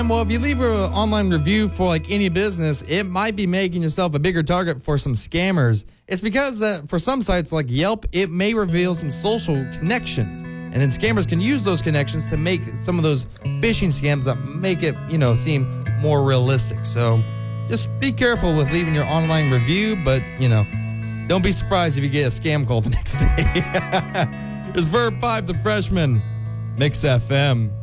Well, if you leave an online review for like any business, it might be making yourself a bigger target for some scammers. It's because for some sites like Yelp, it may reveal some social connections. And then scammers can use those connections to make some of those phishing scams that make it, seem more realistic. So just be careful with leaving your online review, but, don't be surprised if you get a scam call the next day. It's Verb 5, the freshman, Mix FM.